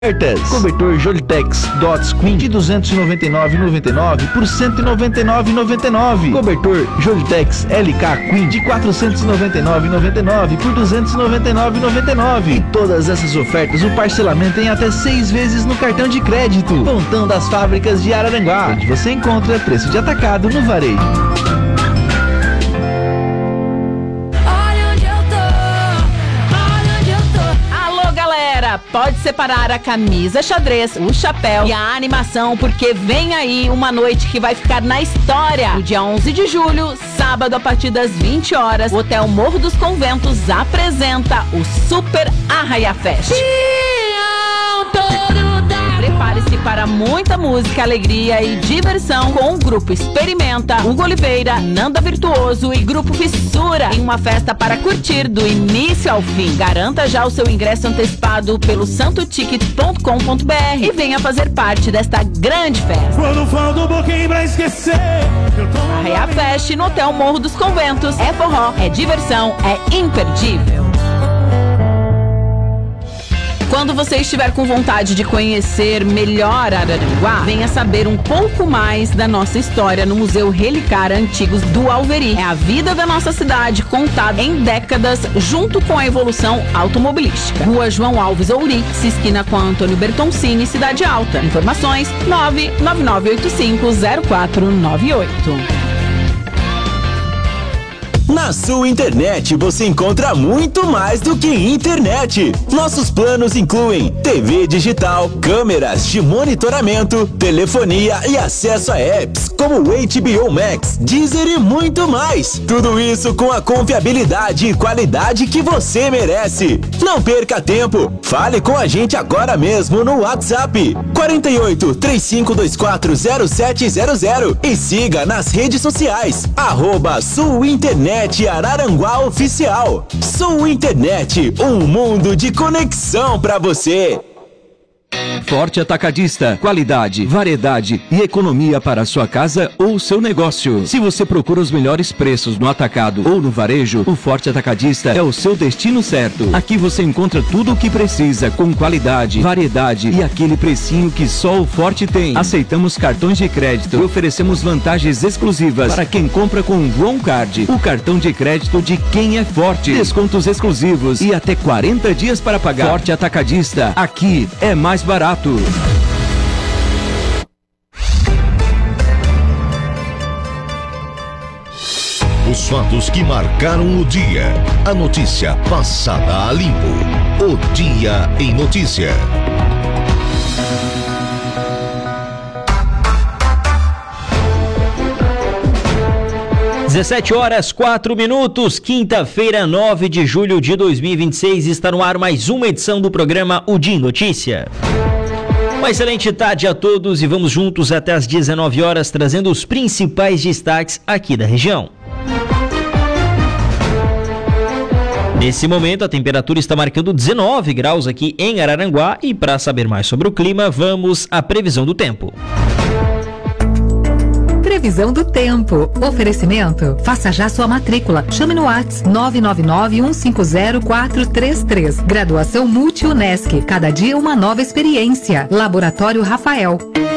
Cobertor Jolitex Dots Queen de R$ 299,99 por R$ 199,99. Cobertor Jolitex LK Queen de R$ 499,99 por R$ 299,99. E todas essas ofertas, o parcelamento em até 6 vezes no cartão de crédito. Pontão das Fábricas de Araranguá, onde você encontra preço de atacado no varejo. Pode separar a camisa xadrez, o chapéu e a animação, porque vem aí uma noite que vai ficar na história. No dia 11 de julho, sábado, a partir das 20 horas, o Hotel Morro dos Conventos apresenta o Super Arraia Fest. Prepare-se para muita música, alegria e diversão com o Grupo Experimenta, Hugo Oliveira, Nanda Virtuoso e Grupo Fissura, em uma festa para curtir do início ao fim. Garanta já o seu ingresso antecipado pelo santoticket.com.br e venha fazer parte desta grande festa. Quando falta um pouquinho pra esquecer, Arraia Fest no Hotel Morro dos Conventos. É forró, é diversão, é imperdível. Quando você estiver com vontade de conhecer melhor Araranguá, venha saber um pouco mais da nossa história no Museu Relicar Antigos do Alveri. É a vida da nossa cidade contada em décadas junto com a evolução automobilística. Rua João Alves Ouri, esquina com a Antônio Bertoncini, Cidade Alta. Informações 999850498. Na sua internet você encontra muito mais do que internet. Nossos planos incluem TV digital, câmeras de monitoramento, telefonia e acesso a apps como HBO Max, Deezer e muito mais. Tudo isso com a confiabilidade e qualidade que você merece. Não perca tempo. Fale com a gente agora mesmo no WhatsApp 48 3524 0700 e siga nas redes sociais @suinternet Araranguá Oficial. Sul Internet, um mundo de conexão pra você. Forte Atacadista, qualidade, variedade e economia para a sua casa ou seu negócio. Se você procura os melhores preços no atacado ou no varejo, o Forte Atacadista é o seu destino certo. Aqui você encontra tudo o que precisa com qualidade, variedade e aquele precinho que só o Forte tem. Aceitamos cartões de crédito e oferecemos vantagens exclusivas para quem compra com o Grown Card, o cartão de crédito de quem é forte. Descontos exclusivos e até 40 dias para pagar. Forte Atacadista, aqui é mais barato. Os fatos que marcaram o dia. A notícia passada a limpo. O Dia em Notícia. (17h04), quinta-feira, 9 de julho de 2026, está no ar mais uma edição do programa O Dia em Notícia. Uma excelente tarde a todos e vamos juntos até às 19 horas trazendo os principais destaques aqui da região. Nesse momento, a temperatura está marcando 19 graus aqui em Araranguá e para saber mais sobre o clima, vamos à previsão do tempo. Previsão do tempo. Oferecimento. Faça já sua matrícula. Chame no WhatsApp 999-150-433. Graduação Multi-Unesc. Cada dia uma nova experiência. Laboratório Rafael.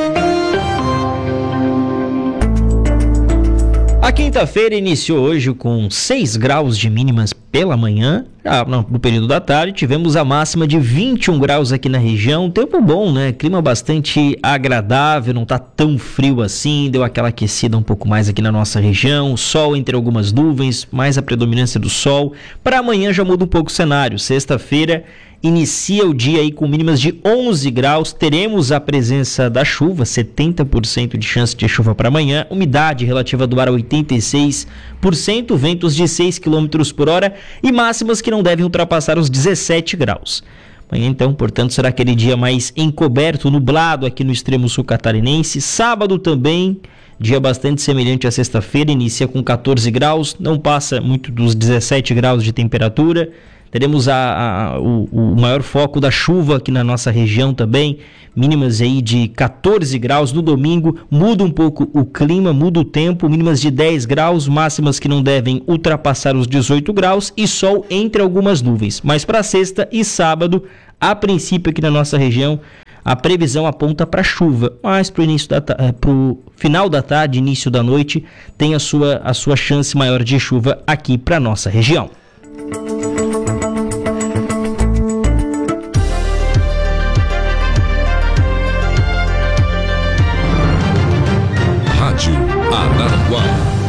A quinta-feira iniciou hoje com 6 graus de mínimas pela manhã. No período da tarde tivemos a máxima de 21 graus aqui na região. Tempo bom, né? Clima bastante agradável, não tá tão frio assim. Deu aquela aquecida um pouco mais aqui na nossa região. Sol entre algumas nuvens, mais a predominância do sol. Para amanhã já muda um pouco o cenário. Sexta-feira inicia o dia aí com mínimas de 11 graus. Teremos a presença da chuva, 70% de chance de chuva para amanhã. Umidade relativa do ar 86%, ventos de 6 km por hora e máximas que não devem ultrapassar os 17 graus. Amanhã, então, portanto, será aquele dia mais encoberto, nublado aqui no extremo sul catarinense. Sábado também, dia bastante semelhante à sexta-feira, inicia com 14 graus, não passa muito dos 17 graus de temperatura. Teremos o maior foco da chuva aqui na nossa região também, mínimas aí de 14 graus. No domingo muda um pouco o clima, muda o tempo, mínimas de 10 graus, máximas que não devem ultrapassar os 18 graus e sol entre algumas nuvens. Mas para sexta e sábado, A princípio aqui na nossa região, a previsão aponta para chuva, mas para o final da tarde, início da noite, tem a sua chance maior de chuva aqui para nossa região. Rádio Araranguá.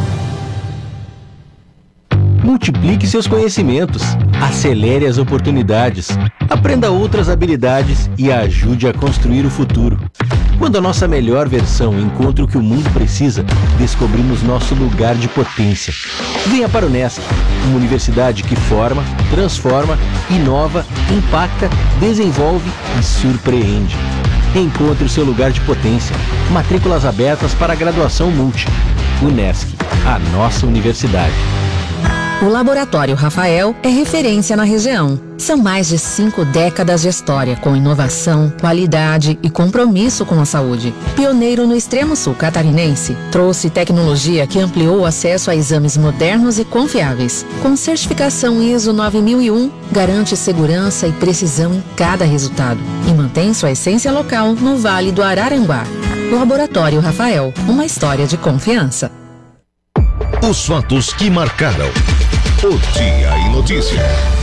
Multiplique seus conhecimentos, acelere as oportunidades, aprenda outras habilidades e ajude a construir o futuro. Quando a nossa melhor versão encontra o que o mundo precisa, descobrimos nosso lugar de potência. Venha para o Unesc, uma universidade que forma, transforma, inova, impacta, desenvolve e surpreende. Encontre o seu lugar de potência. Matrículas abertas para a graduação Multi. Unesc, a nossa universidade. O Laboratório Rafael é referência na região. São mais de 5 décadas de história com inovação, qualidade e compromisso com a saúde. Pioneiro no extremo sul catarinense, trouxe tecnologia que ampliou o acesso a exames modernos e confiáveis. Com certificação ISO 9001, garante segurança e precisão em cada resultado e mantém sua essência local no Vale do Araranguá. Laboratório Rafael, uma história de confiança. Os fatos que marcaram o Dia em Notícia.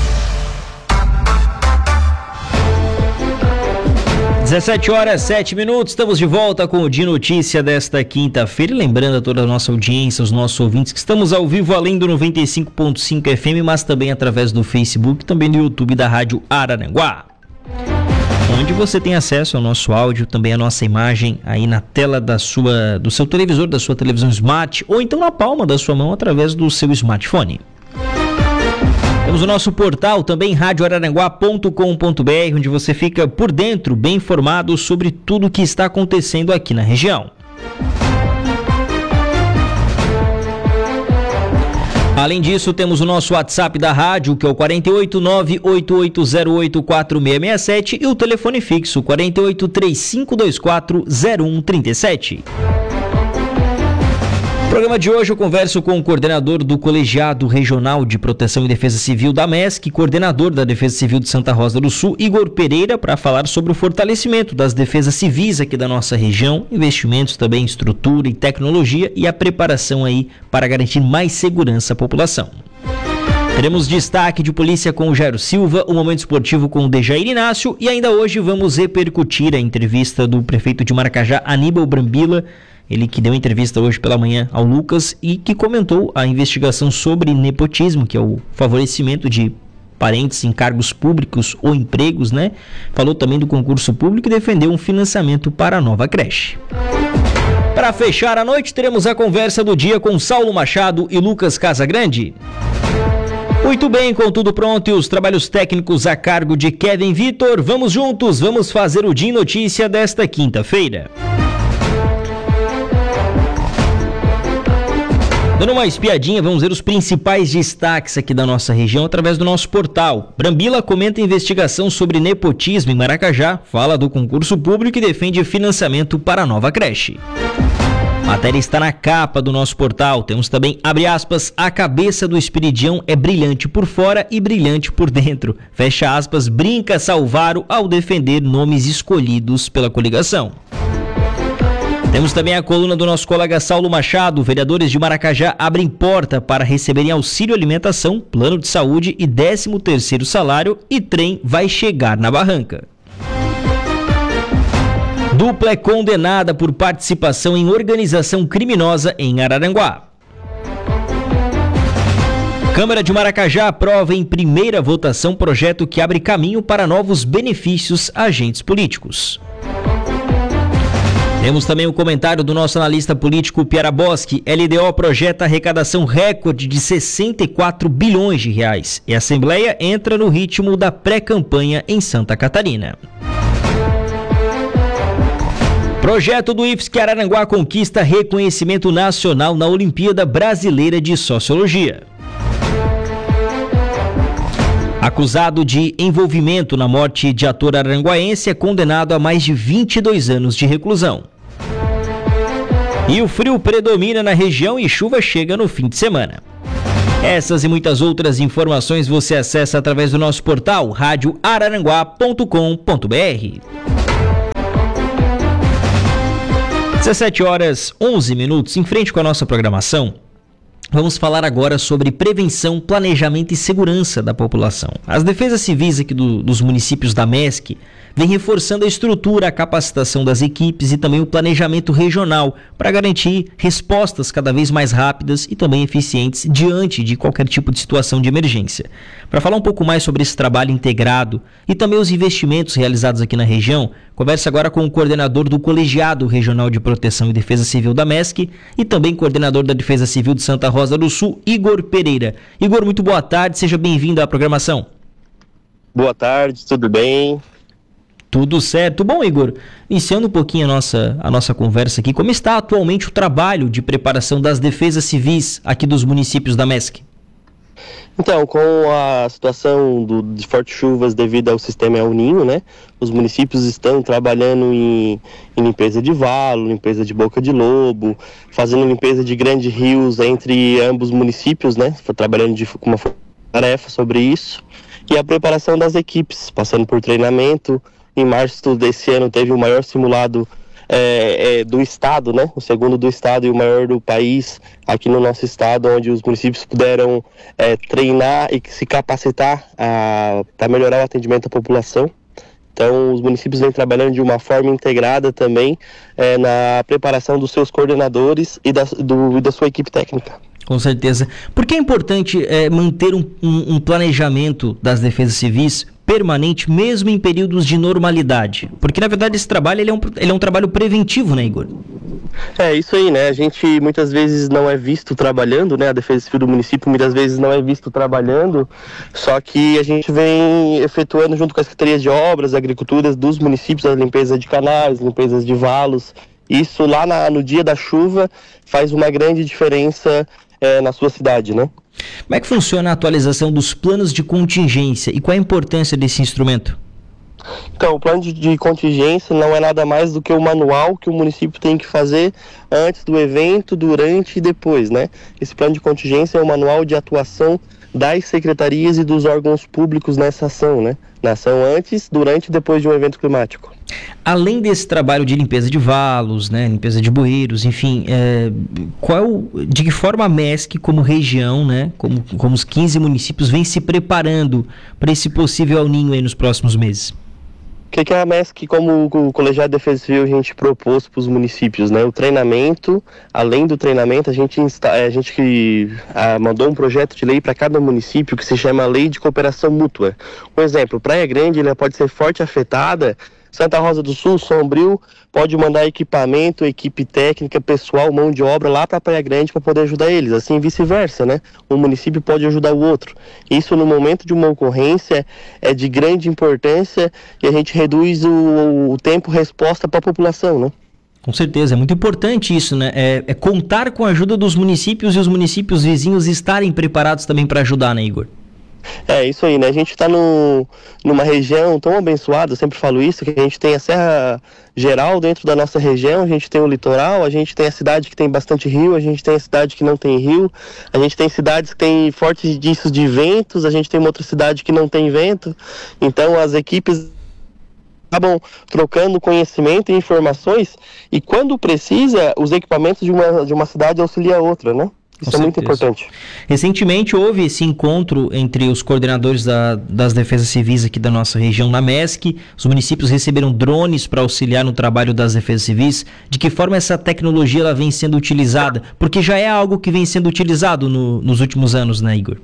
17h07, estamos de volta com o Dia Notícia desta quinta-feira. E lembrando a toda a nossa audiência, os nossos ouvintes, que estamos ao vivo além do 95.5 FM, mas também através do Facebook, também no YouTube da Rádio Araranguá, onde você tem acesso ao nosso áudio, também a nossa imagem aí na tela do seu televisor, da sua televisão smart, ou então na palma da sua mão através do seu smartphone. Temos o nosso portal também, radioararanguá.com.br, onde você fica por dentro, bem informado sobre tudo o que está acontecendo aqui na região. Além disso, temos o nosso WhatsApp da rádio, que é o 48988084667, e o telefone fixo 4835240137. No programa de hoje eu converso com o coordenador do Colegiado Regional de Proteção e Defesa Civil da MESC, coordenador da Defesa Civil de Santa Rosa do Sul, Igor Pereira, para falar sobre o fortalecimento das defesas civis aqui da nossa região, investimentos também em estrutura e tecnologia e a preparação aí para garantir mais segurança à população. Teremos destaque de polícia com o Jairo Silva, o momento esportivo com o Dejair Inácio e ainda hoje vamos repercutir a entrevista do prefeito de Maracajá, Aníbal Brambila, ele que deu entrevista hoje pela manhã ao Lucas e que comentou a investigação sobre nepotismo, que é o favorecimento de parentes em cargos públicos ou empregos, né? Falou também do concurso público e defendeu um financiamento para a nova creche. Para fechar a noite, teremos a conversa do dia com Saulo Machado e Lucas Casagrande. Muito bem, com tudo pronto e os trabalhos técnicos a cargo de Kevin Vitor, vamos juntos, vamos fazer o Dia em Notícia desta quinta-feira. Dando uma espiadinha, vamos ver os principais destaques aqui da nossa região através do nosso portal. Brambila comenta investigação sobre nepotismo em Maracajá, fala do concurso público e defende financiamento para a nova creche. Matéria está na capa do nosso portal. Temos também, abre aspas, a cabeça do Espiridião é brilhante por fora e brilhante por dentro. Fecha aspas, brinca Salvaro ao defender nomes escolhidos pela coligação. Temos também a coluna do nosso colega Saulo Machado. Vereadores de Maracajá abrem porta para receberem auxílio alimentação, plano de saúde e 13º salário e trem vai chegar na barranca. Dupla é condenada por participação em organização criminosa em Araranguá. Câmara de Maracajá aprova em primeira votação projeto que abre caminho para novos benefícios a agentes políticos. Temos também o comentário do nosso analista político Piara Boschi. LDO projeta arrecadação recorde de 64 bilhões de reais. E a Assembleia entra no ritmo da pré-campanha em Santa Catarina. Projeto do IFSC Araranguá conquista reconhecimento nacional na Olimpíada Brasileira de Sociologia. Acusado de envolvimento na morte de ator araranguaense é condenado a mais de 22 anos de reclusão. E o frio predomina na região e chuva chega no fim de semana. Essas e muitas outras informações você acessa através do nosso portal radioararanguá.com.br. 17h11, em frente com a nossa programação, vamos falar agora sobre prevenção, planejamento e segurança da população. As defesas civis aqui dos municípios da MESC vêm reforçando a estrutura, a capacitação das equipes e também o planejamento regional para garantir respostas cada vez mais rápidas e também eficientes diante de qualquer tipo de situação de emergência. Para falar um pouco mais sobre esse trabalho integrado e também os investimentos realizados aqui na região, conversa agora com o coordenador do Colegiado Regional de Proteção e Defesa Civil da MESC e também coordenador da Defesa Civil de Santa Rosa do Sul, Igor Pereira. Igor, muito boa tarde, seja bem-vindo à programação. Boa tarde, tudo bem? Tudo certo. Bom, Igor, iniciando um pouquinho a nossa conversa aqui, como está atualmente o trabalho de preparação das defesas civis aqui dos municípios da MESC? Então, com a situação de fortes chuvas devido ao sistema El Niño, né, os municípios estão trabalhando em limpeza de valo, limpeza de boca de lobo, fazendo limpeza de grandes rios entre ambos municípios, né, trabalhando com uma tarefa sobre isso, e a preparação das equipes, passando por treinamento. Em março desse ano teve o maior simulado do estado, né? O segundo do estado e o maior do país aqui no nosso estado, onde os municípios puderam treinar e se capacitar para melhorar o atendimento à população. Então, os municípios vêm trabalhando de uma forma integrada também na preparação dos seus coordenadores e da sua equipe técnica. Com certeza. Por que é importante manter um planejamento das defesas civis permanente, mesmo em períodos de normalidade? Porque, na verdade, esse trabalho ele é um trabalho preventivo, né, Igor? É isso aí, né? A gente muitas vezes não é visto trabalhando, né? A Defesa Civil do município muitas vezes não é visto trabalhando, só que a gente vem efetuando junto com as secretarias de obras, agriculturas dos municípios, a limpeza de canais, limpezas de valos. Isso lá no dia da chuva faz uma grande diferença na sua cidade, né? Como é que funciona a atualização dos planos de contingência e qual a importância desse instrumento? Então, o plano de contingência não é nada mais do que o manual que o município tem que fazer antes do evento, durante e depois, né? Esse plano de contingência é o manual de atuação das secretarias e dos órgãos públicos nessa ação, né? Na ação antes, durante e depois de um evento climático. Além desse trabalho de limpeza de valos, né, limpeza de bueiros, enfim, de que forma a MESC, como região, né, como os 15 municípios, vem se preparando para esse possível El Niño aí nos próximos meses? O que a MESC, como o Colegiado de Defesa Civil, a gente propôs para os municípios, né? O treinamento, além do treinamento, a gente mandou um projeto de lei para cada município que se chama Lei de Cooperação Mútua. Um exemplo, Praia Grande, ela pode ser forte afetada. Santa Rosa do Sul, Sombrio, pode mandar equipamento, equipe técnica, pessoal, mão de obra lá para Praia Grande para poder ajudar eles, assim vice-versa, né? Um município pode ajudar o outro. Isso no momento de uma ocorrência é de grande importância e a gente reduz o tempo resposta para a população, né? Com certeza, é muito importante isso, né? É contar com a ajuda dos municípios e os municípios vizinhos estarem preparados também para ajudar, né, Igor? É isso aí, né? A gente está numa região tão abençoada, eu sempre falo isso, que a gente tem a Serra Geral dentro da nossa região, a gente tem o litoral, a gente tem a cidade que tem bastante rio, a gente tem a cidade que não tem rio, a gente tem cidades que tem fortes indícios de ventos, a gente tem uma outra cidade que não tem vento. Então as equipes acabam trocando conhecimento e informações e quando precisa, os equipamentos de uma cidade auxiliam a outra, né? Isso é muito importante. Recentemente houve esse encontro entre os coordenadores das defesas civis aqui da nossa região na MESC. Os municípios receberam drones para auxiliar no trabalho das defesas civis. De que forma essa tecnologia ela vem sendo utilizada? Porque já é algo que vem sendo utilizado nos últimos anos, né, Igor?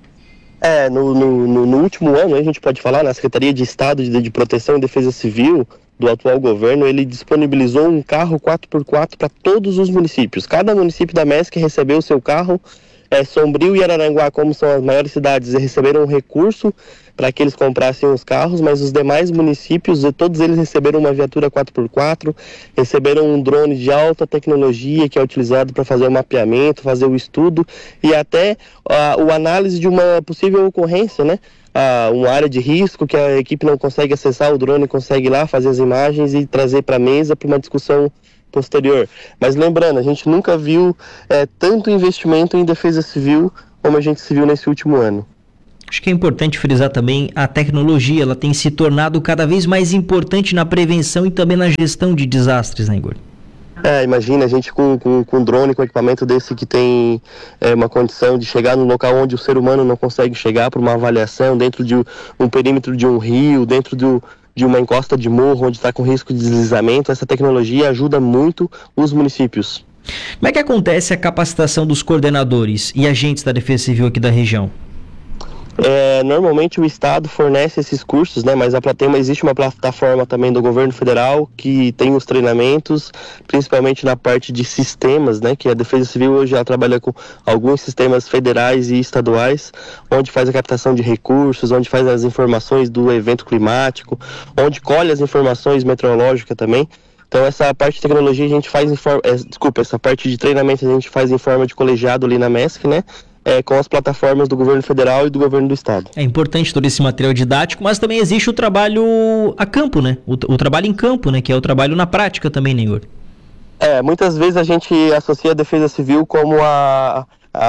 No último ano, a gente pode falar, na Secretaria de Estado de Proteção e Defesa Civil do atual governo, ele disponibilizou um carro 4x4 para todos os municípios. Cada município da MESC recebeu o seu carro. Sombrio e Araranguá, como são as maiores cidades, receberam um recurso para que eles comprassem os carros, mas os demais municípios, todos eles receberam uma viatura 4x4, receberam um drone de alta tecnologia que é utilizado para fazer o mapeamento, fazer o estudo e até o análise de uma possível ocorrência, né? Uma área de risco que a equipe não consegue acessar, o drone consegue ir lá fazer as imagens e trazer para a mesa para uma discussão posterior. Mas lembrando, a gente nunca viu tanto investimento em defesa civil como a gente se viu nesse último ano. Acho que é importante frisar também a tecnologia, ela tem se tornado cada vez mais importante na prevenção e também na gestão de desastres, né, Igor? Imagina a gente com drone, com equipamento desse que tem uma condição de chegar no local onde o ser humano não consegue chegar para uma avaliação, dentro de um perímetro de um rio, dentro de uma encosta de morro onde está com risco de deslizamento. Essa tecnologia ajuda muito os municípios. Como é que acontece a capacitação dos coordenadores e agentes da Defesa Civil aqui da região? Normalmente o Estado fornece esses cursos, né? Mas existe uma plataforma também do governo federal que tem os treinamentos, principalmente na parte de sistemas, né? Que a Defesa Civil hoje já trabalha com alguns sistemas federais e estaduais, onde faz a captação de recursos, onde faz as informações do evento climático, onde colhe as informações meteorológicas também. Então essa parte de tecnologia a gente faz essa parte de treinamento a gente faz em forma de colegiado ali na MESC, né? Com as plataformas do governo federal e do governo do estado. É importante todo esse material didático, mas também existe o trabalho a campo, né? O trabalho em campo, né? Que é o trabalho na prática também, né, Igor? Muitas vezes a gente associa a Defesa Civil como a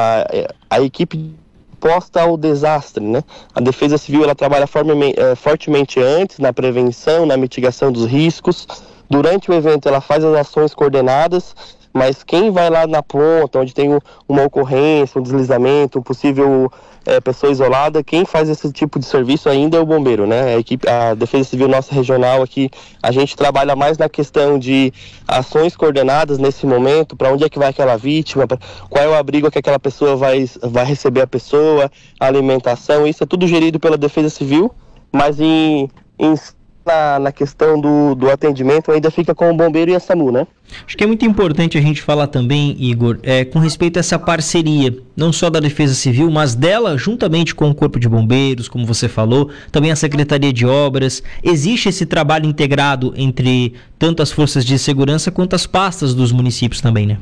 equipe posta ao desastre, né? A Defesa Civil ela trabalha fortemente antes na prevenção, na mitigação dos riscos. Durante o evento ela faz as ações coordenadas, mas quem vai lá na ponta, onde tem uma ocorrência, um deslizamento, um possível pessoa isolada, quem faz esse tipo de serviço ainda é o bombeiro, né? A Defesa Civil nossa regional aqui, a gente trabalha mais na questão de ações coordenadas nesse momento, para onde é que vai aquela vítima, qual é o abrigo que aquela pessoa vai receber a pessoa, a alimentação, isso é tudo gerido pela Defesa Civil, mas na questão do atendimento ainda fica com o bombeiro e a SAMU, né? Acho que é muito importante a gente falar também, Igor, com respeito a essa parceria, não só da Defesa Civil, mas dela juntamente com o Corpo de Bombeiros, como você falou, também a Secretaria de Obras. Existe esse trabalho integrado entre tanto as forças de segurança quanto as pastas dos municípios também, né?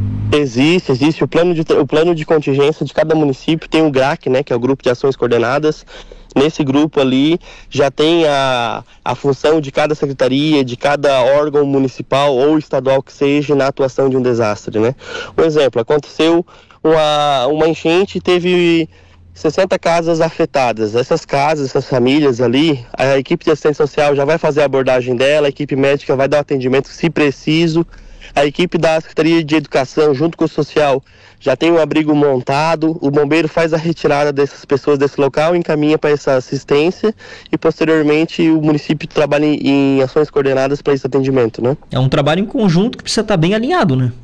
Existe o plano de contingência de cada município, tem o GRAC, né, que é o Grupo de Ações Coordenadas. Nesse grupo ali já tem a função de cada secretaria, de cada órgão municipal ou estadual que seja na atuação de um desastre, né? Um exemplo, aconteceu uma enchente e teve 60 casas afetadas. Essas casas, essas famílias ali, a equipe de assistência social já vai fazer a abordagem dela, a equipe médica vai dar o atendimento se preciso, a equipe da Secretaria de Educação junto com o social já tem um abrigo montado, o bombeiro faz a retirada dessas pessoas desse local, encaminha para essa assistência e posteriormente o município trabalha em ações coordenadas para esse atendimento, né? É um trabalho em conjunto que precisa estar bem alinhado, né?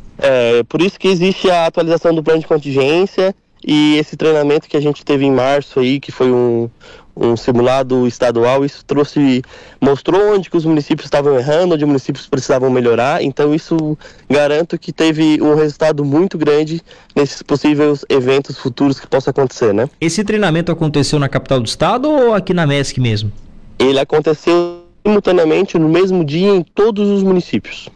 Por isso que existe a atualização do plano de contingência e esse treinamento que a gente teve em março aí, que foi um simulado estadual, isso mostrou onde que os municípios estavam errando, onde os municípios precisavam melhorar, então isso garanto que teve um resultado muito grande nesses possíveis eventos futuros que possam acontecer, né? Esse treinamento aconteceu na capital do estado ou aqui na MESC mesmo? Ele aconteceu simultaneamente no mesmo dia em todos os municípios.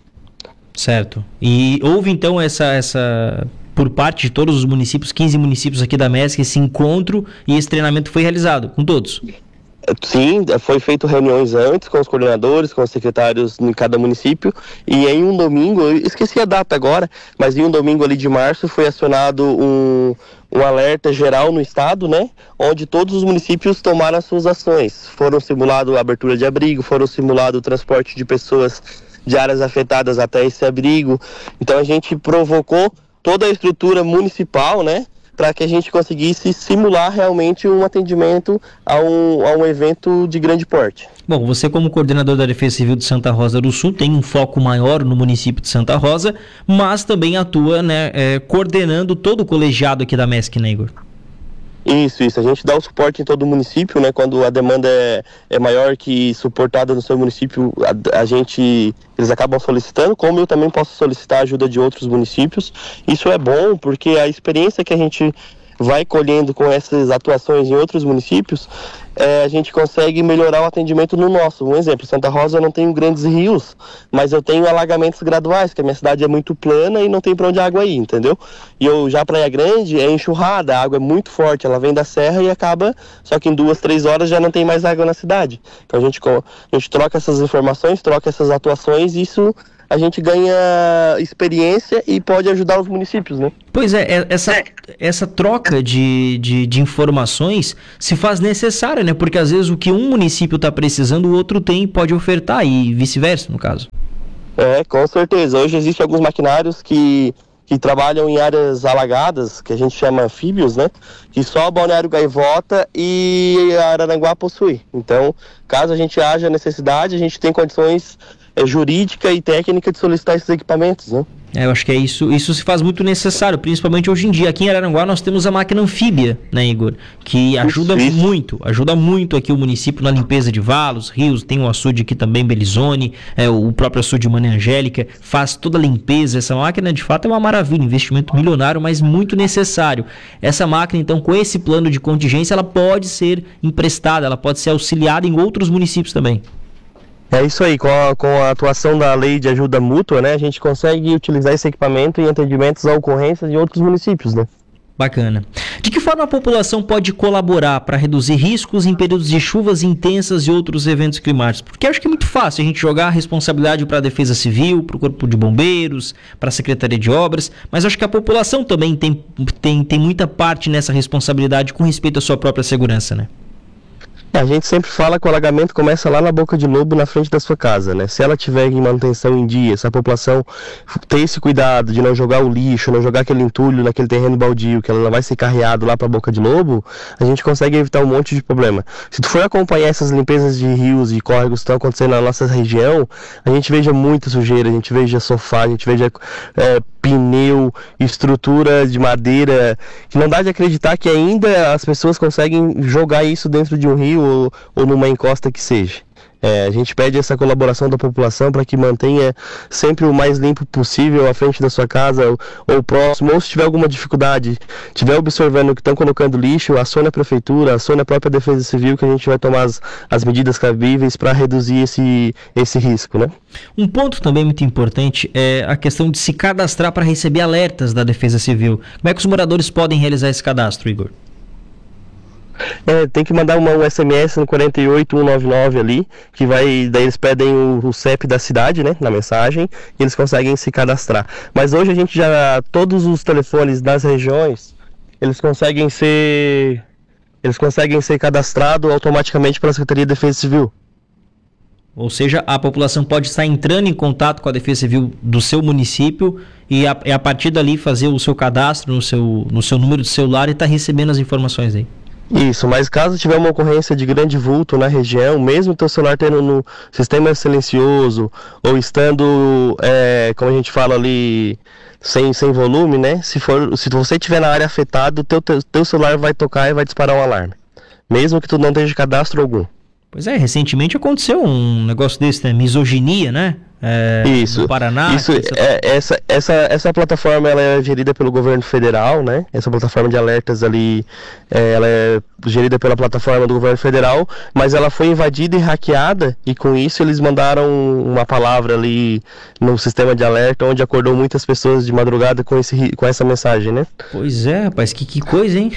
Certo. E houve então essa por parte de todos os municípios, 15 municípios aqui da MESC, esse encontro e esse treinamento foi realizado com todos? Sim, foi feito reuniões antes com os coordenadores, com os secretários em cada município, e em um domingo, eu esqueci a data agora, mas em um domingo ali de março foi acionado um alerta geral no estado, né, onde todos os municípios tomaram as suas ações. Foram simulado a abertura de abrigo, foram simulado o transporte de pessoas de áreas afetadas até esse abrigo. Então a gente provocou toda a estrutura municipal, né, para que a gente conseguisse simular realmente um atendimento a um evento de grande porte. Bom, você como coordenador da Defesa Civil de Santa Rosa do Sul tem um foco maior no município de Santa Rosa, mas também atua, né, coordenando todo o colegiado aqui da MESC, né, Igor? Isso, a gente dá o suporte em todo o município, né, quando a demanda é maior que suportada no seu município, eles acabam solicitando, como eu também posso solicitar a ajuda de outros municípios. Isso é bom, porque a experiência que a gente vai colhendo com essas atuações em outros municípios, a gente consegue melhorar o atendimento no nosso. Um exemplo, Santa Rosa eu não tenho grandes rios, mas eu tenho alagamentos graduais, que a minha cidade é muito plana e não tem para onde a água ir, entendeu? E já Praia Grande é enxurrada, a água é muito forte, ela vem da serra e acaba, só que em 2-3 horas já não tem mais água na cidade. Então a gente troca essas informações, troca essas atuações e isso a gente ganha experiência e pode ajudar os municípios, né? Pois é, essa troca de informações se faz necessária, né? Porque às vezes o que um município está precisando, o outro tem e pode ofertar, e vice-versa, no caso. Com certeza. Hoje existem alguns maquinários que trabalham em áreas alagadas, que a gente chama anfíbios, né? Que só Balneário Gaivota e Araranguá possui. Então, caso a gente haja necessidade, a gente tem condições jurídica e técnica de solicitar esses equipamentos, né? Eu acho que é isso se faz muito necessário, principalmente hoje em dia. Aqui em Araranguá nós temos a máquina anfíbia, né, Igor? Que ajuda muito aqui o município na limpeza de valos, rios, tem um açude aqui também, Belizone, o próprio açude Maria Angélica, faz toda a limpeza. Essa máquina de fato é uma maravilha, investimento milionário, mas muito necessário. Essa máquina, então, com esse plano de contingência, ela pode ser emprestada, ela pode ser auxiliada em outros municípios também. É isso aí, com a atuação da lei de ajuda mútua, né, a gente consegue utilizar esse equipamento em atendimentos a ocorrências de outros municípios, né? Bacana. De que forma a população pode colaborar para reduzir riscos em períodos de chuvas intensas e outros eventos climáticos? Porque acho que é muito fácil a gente jogar a responsabilidade para a Defesa Civil, para o Corpo de Bombeiros, para a Secretaria de Obras, mas acho que a população também tem muita parte nessa responsabilidade com respeito à sua própria segurança, né? A gente sempre fala que o alagamento começa lá na Boca de Lobo, na frente da sua casa, né? Se ela tiver em manutenção em dia, se a população ter esse cuidado de não jogar o lixo, não jogar aquele entulho naquele terreno baldio, que ela não vai ser carreado lá para a Boca de Lobo, a gente consegue evitar um monte de problema. Se tu for acompanhar essas limpezas de rios e córregos que estão acontecendo na nossa região, a gente veja muita sujeira, a gente veja sofá, a gente veja pneu, estrutura de madeira, que não dá de acreditar que ainda as pessoas conseguem jogar isso dentro de um rio ou numa encosta que seja. A gente pede essa colaboração da população para que mantenha sempre o mais limpo possível à frente da sua casa ou próximo, ou se tiver alguma dificuldade, estiver observando que estão colocando lixo, acione a prefeitura, acione a própria Defesa Civil, que a gente vai tomar as medidas cabíveis para reduzir esse risco, né? Um ponto também muito importante é a questão de se cadastrar para receber alertas da Defesa Civil. Como é que os moradores podem realizar esse cadastro, Igor? Tem que mandar um SMS no 48199 ali, que daí eles pedem o CEP da cidade, né, na mensagem, e eles conseguem se cadastrar. Mas hoje a gente todos os telefones das regiões, eles conseguem ser cadastrados automaticamente pela Secretaria de Defesa Civil. Ou seja, a população pode estar entrando em contato com a Defesa Civil do seu município e a partir dali fazer o seu cadastro no seu número de celular e estar recebendo as informações aí. Isso, mas caso tiver uma ocorrência de grande vulto na região, mesmo o teu celular tendo no sistema silencioso ou estando, como a gente fala ali, sem volume, né? Se você estiver na área afetada, o teu celular vai tocar e vai disparar um alarme, mesmo que tu não tenha cadastro algum. Pois é, recentemente aconteceu um negócio desse, né? Misoginia, né? Isso, no Paraná. Essa plataforma ela é gerida pelo governo federal, né? Essa plataforma de alertas ali, ela é gerida pela plataforma do governo federal, mas ela foi invadida e hackeada, e com isso eles mandaram uma palavra ali no sistema de alerta, onde acordou muitas pessoas de madrugada com essa mensagem, né? Pois é, rapaz, que coisa, hein?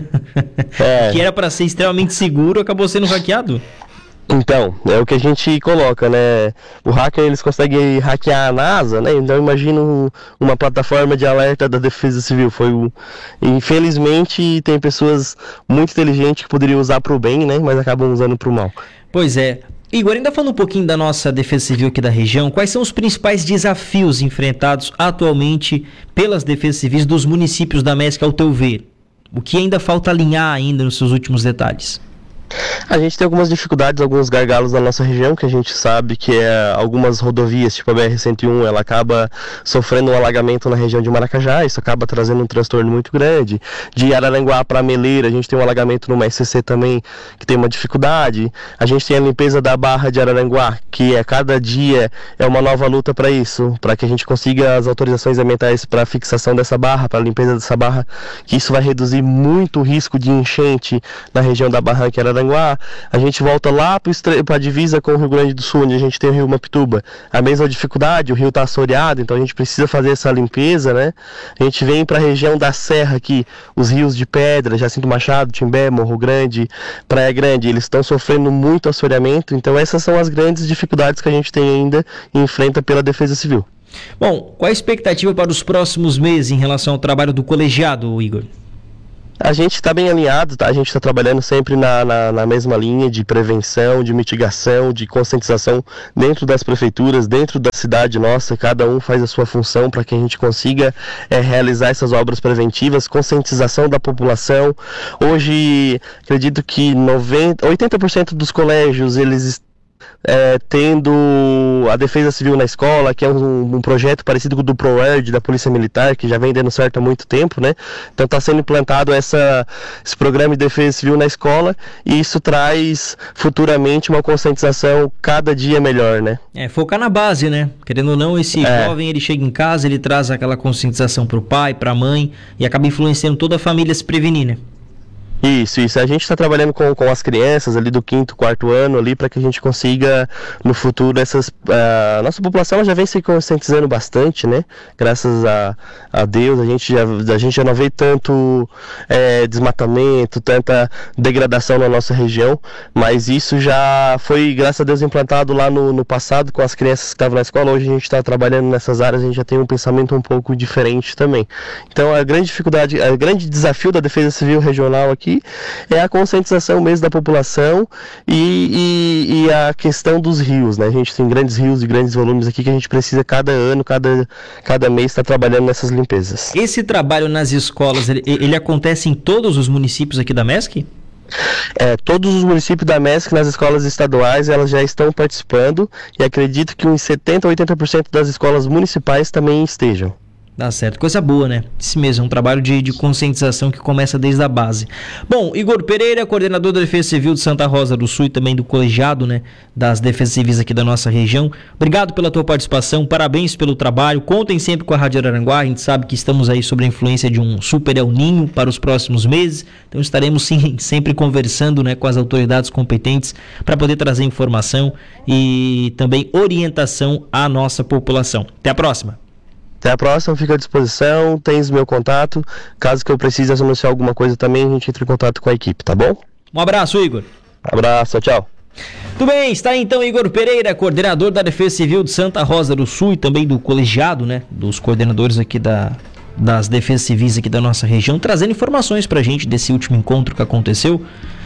Que era para ser extremamente seguro, acabou sendo hackeado. Então, é o que a gente coloca, né? O hacker, eles conseguem hackear a NASA, né? Então, imagina uma plataforma de alerta da Defesa Civil. Infelizmente, tem pessoas muito inteligentes que poderiam usar para o bem, né? Mas acabam usando para o mal. Pois é. Igor, ainda falando um pouquinho da nossa Defesa Civil aqui da região, quais são os principais desafios enfrentados atualmente pelas Defesas Civis dos municípios da MESC, ao teu ver? O que ainda falta alinhar ainda nos seus últimos detalhes? A gente tem algumas dificuldades, alguns gargalos na nossa região, que a gente sabe que algumas rodovias, tipo a BR-101, ela acaba sofrendo um alagamento na região de Maracajá, isso acaba trazendo um transtorno muito grande. De Araranguá para Meleira, a gente tem um alagamento numa SCC também, que tem uma dificuldade. A gente tem a limpeza da Barra de Araranguá, que cada dia é uma nova luta para isso, para que a gente consiga as autorizações ambientais para a fixação dessa barra, para a limpeza dessa barra, que isso vai reduzir muito o risco de enchente na região da Barranca e Araranguá. Araranguá, a gente volta lá para a divisa com o Rio Grande do Sul, onde a gente tem o rio Mapituba. A mesma dificuldade, o rio está assoreado, então a gente precisa fazer essa limpeza, né? A gente vem para a região da Serra aqui, os rios de Pedra, Jacinto Machado, Timbé, Morro Grande, Praia Grande, eles estão sofrendo muito assoreamento, então essas são as grandes dificuldades que a gente tem ainda e enfrenta pela Defesa Civil. Bom, qual a expectativa para os próximos meses em relação ao trabalho do colegiado, Igor? A gente está bem alinhado, tá? A gente está trabalhando sempre na mesma linha de prevenção, de mitigação, de conscientização dentro das prefeituras, dentro da cidade nossa. Cada um faz a sua função para que a gente consiga realizar essas obras preventivas, conscientização da população. Hoje, acredito que 80% dos colégios, eles tendo a Defesa Civil na escola, que é um projeto parecido com o do ProErd, da Polícia Militar, que já vem dando certo há muito tempo, né? Então está sendo implantado esse programa de Defesa Civil na escola, e isso traz futuramente uma conscientização cada dia melhor, né? Focar na base, né? Querendo ou não, esse jovem, ele chega em casa, ele traz aquela conscientização para o pai, para a mãe, e acaba influenciando toda a família a se prevenir, né? Isso. A gente está trabalhando com as crianças ali do 5º, 4º ano ali para que a gente consiga no futuro a nossa população já vem se conscientizando bastante, né? Graças a Deus a gente já não vê tanto desmatamento, tanta degradação na nossa região, mas isso já foi, graças a Deus, implantado lá no passado com as crianças que estavam na escola. Hoje a gente está trabalhando nessas áreas, a gente já tem um pensamento um pouco diferente também. Então a grande dificuldade, o grande desafio da Defesa Civil Regional aqui é a conscientização mesmo da população e a questão dos rios, né? A gente tem grandes rios e grandes volumes aqui que a gente precisa cada ano, cada mês estar trabalhando nessas limpezas. Esse trabalho nas escolas, ele acontece em todos os municípios aqui da MESC? Todos os municípios da MESC, nas escolas estaduais, elas já estão participando, e acredito que uns 70% a 80% das escolas municipais também estejam. Dá certo, coisa boa, né? Isso mesmo, é um trabalho de conscientização que começa desde a base. Bom, Igor Pereira, coordenador da Defesa Civil de Santa Rosa do Sul e também do colegiado, né, das Defesas Civis aqui da nossa região. Obrigado pela tua participação, parabéns pelo trabalho, contem sempre com a Rádio Araranguá, a gente sabe que estamos aí sob a influência de um super El Ninho para os próximos meses, então estaremos sim, sempre conversando, né, com as autoridades competentes para poder trazer informação e também orientação à nossa população. Até a próxima! Até a próxima, fico à disposição, tens meu contato, caso que eu precise anunciar alguma coisa também, a gente entra em contato com a equipe, tá bom? Um abraço, Igor. Abraço, tchau. Tudo bem, está aí então Igor Pereira, coordenador da Defesa Civil de Santa Rosa do Sul e também do colegiado, né, dos coordenadores aqui das Defesas Civis aqui da nossa região, trazendo informações pra gente desse último encontro que aconteceu,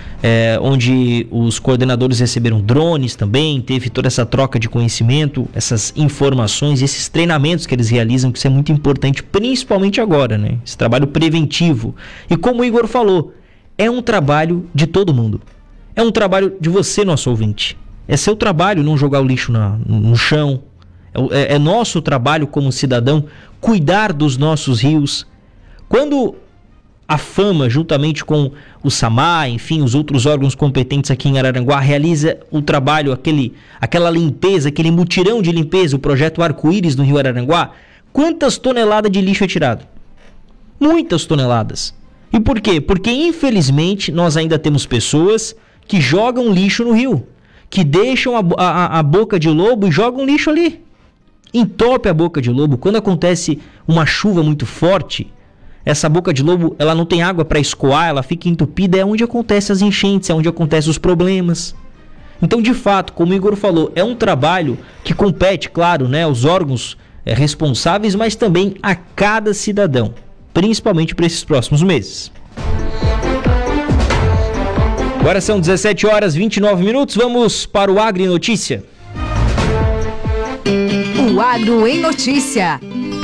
onde os coordenadores receberam drones também, teve toda essa troca de conhecimento, essas informações, esses treinamentos que eles realizam, que isso é muito importante, principalmente agora, né? Esse trabalho preventivo. E como o Igor falou, é um trabalho de todo mundo. É um trabalho de você, nosso ouvinte. É seu trabalho não jogar o lixo no chão. É nosso trabalho como cidadão cuidar dos nossos rios. Quando a FAMA, juntamente com o SAMAR, enfim, os outros órgãos competentes aqui em Araranguá, realiza o trabalho, aquela limpeza, aquele mutirão de limpeza, o projeto Arco-Íris no Rio Araranguá, quantas toneladas de lixo é tirado? Muitas toneladas. E por quê? Porque, infelizmente, nós ainda temos pessoas que jogam lixo no rio, que deixam a boca de lobo e jogam lixo ali. Entope a boca de lobo. Quando acontece uma chuva muito forte, essa boca de lobo, ela não tem água para escoar, ela fica entupida, é onde acontecem as enchentes, é onde acontecem os problemas. Então, de fato, como o Igor falou, é um trabalho que compete, claro, né, aos órgãos responsáveis, mas também a cada cidadão, principalmente para esses próximos meses. Agora são 17 horas e 29 minutos, vamos para o Agro em Notícia. O Agro em Notícia.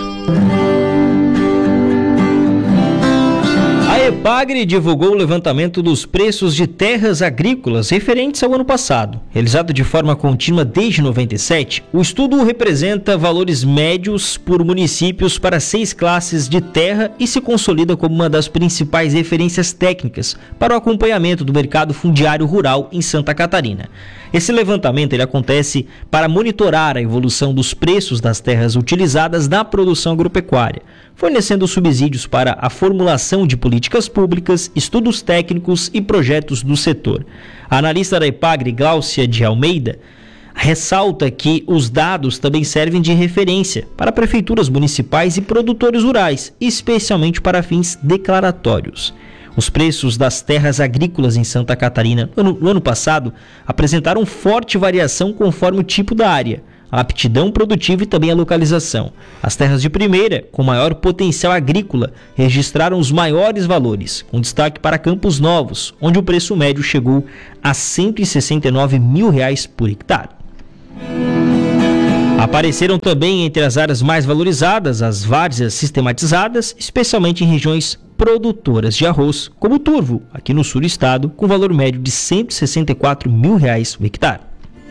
A EPAGRE divulgou o levantamento dos preços de terras agrícolas referentes ao ano passado. Realizado de forma contínua desde 97, o estudo representa valores médios por municípios para 6 classes de terra e se consolida como uma das principais referências técnicas para o acompanhamento do mercado fundiário rural em Santa Catarina. Esse levantamento ele acontece para monitorar a evolução dos preços das terras utilizadas na produção agropecuária, fornecendo subsídios para a formulação de políticas contas públicas, estudos técnicos e projetos do setor. A analista da Epagre, Gláucia de Almeida, ressalta que os dados também servem de referência para prefeituras municipais e produtores rurais, especialmente para fins declaratórios. Os preços das terras agrícolas em Santa Catarina no ano passado apresentaram forte variação conforme o tipo da área, a aptidão produtiva e também a localização. As terras de primeira, com maior potencial agrícola, registraram os maiores valores, com destaque para Campos Novos, onde o preço médio chegou a R$ 169 mil por hectare. Apareceram também entre as áreas mais valorizadas as várzeas sistematizadas, especialmente em regiões produtoras de arroz, como o Turvo, aqui no sul do estado, com valor médio de R$ 164 mil o hectare.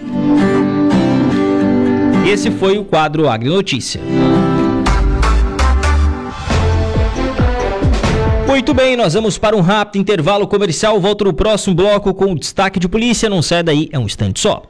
Esse foi o quadro Agrinotícia. Muito bem, nós vamos para um rápido intervalo comercial. Volto no próximo bloco com o destaque de polícia. Não sai daí, é um instante só.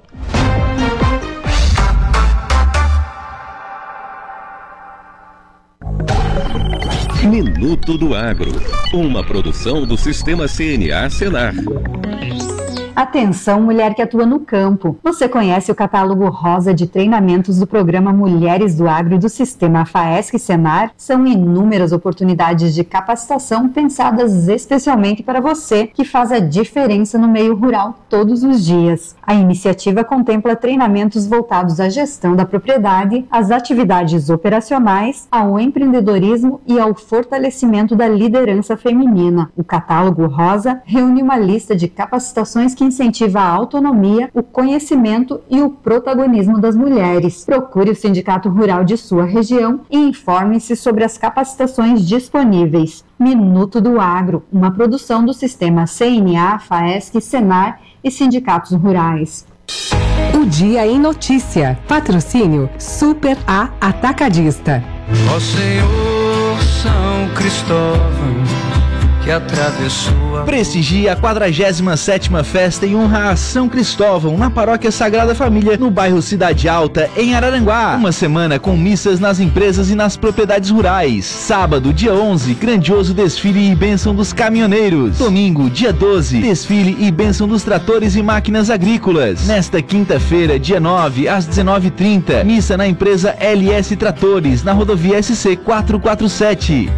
Minuto do Agro, uma produção do Sistema CNA Senar. Atenção, mulher que atua no campo. Você conhece o catálogo rosa de treinamentos do programa Mulheres do Agro do Sistema FAESC Senar? São inúmeras oportunidades de capacitação pensadas especialmente para você, que faz a diferença no meio rural todos os dias. A iniciativa contempla treinamentos voltados à gestão da propriedade, às atividades operacionais, ao empreendedorismo e ao fortalecimento da liderança feminina. O catálogo rosa reúne uma lista de capacitações que incentiva a autonomia, o conhecimento e o protagonismo das mulheres. Procure o sindicato rural de sua região e informe-se sobre as capacitações disponíveis. Minuto do Agro, uma produção do Sistema CNA, FAESC, Senar e sindicatos rurais. O Dia em Notícia. Patrocínio Super A Atacadista. Ó Senhor São Cristóvão, que atravessou a... Prestigia a 47ª festa em honra a São Cristóvão, na Paróquia Sagrada Família, no bairro Cidade Alta, em Araranguá. Uma semana com missas nas empresas e nas propriedades rurais. Sábado, dia 11, grandioso desfile e bênção dos caminhoneiros. Domingo, dia 12, desfile e bênção dos tratores e máquinas agrícolas. Nesta quinta-feira, dia 9, às 19h30, missa na empresa LS Tratores, na rodovia SC 447.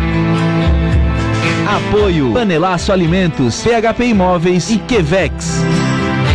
Apoio Panelaço Alimentos, PHP Imóveis e Quevex.